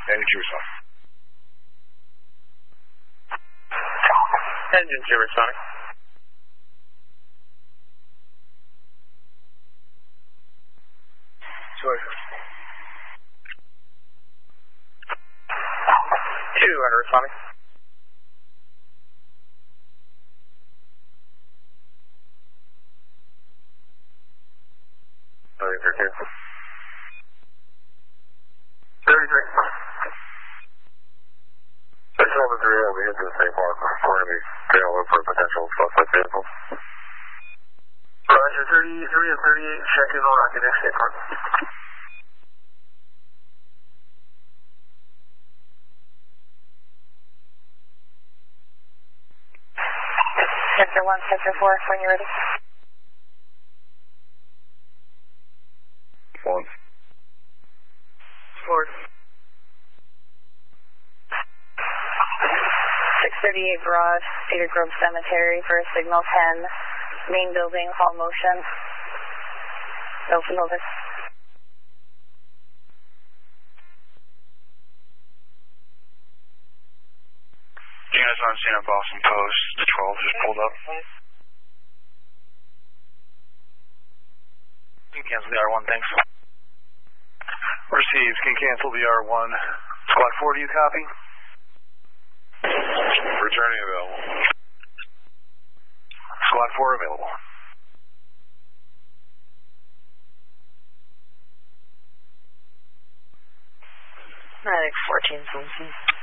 Engine supersonic. Engine supersonic. Choices. 2 under Sonic. $33. 33. 673 will be into the same park. We're going to be trailing for potential suspect vehicles. Roger, 33 and 38, check in on Rocket X State Park. Sector 1, Sector 4, when you're ready. 1. 4. 638 Broad, Cedar Grove Cemetery for signal 10. Main building, hall motion. Open over. You guys on scene at Boston Post, the 12 just pulled up. You can cancel the R1, thanks. Received, can cancel the R1. Squad 4, do you copy? Returning available. Squad 4 available. I think 14 something.